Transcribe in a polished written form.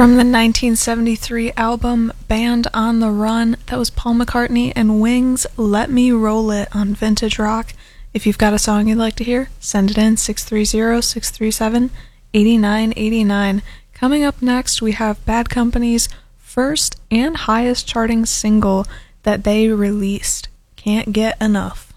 From the 1973 album Band on the Run, that was Paul McCartney and Wings, Let Me Roll It on Vintage Rock. If you've got a song you'd like to hear, send it in 630-637-8989. Coming up next, we have Bad Company's first and highest charting single that they released, Can't Get Enough.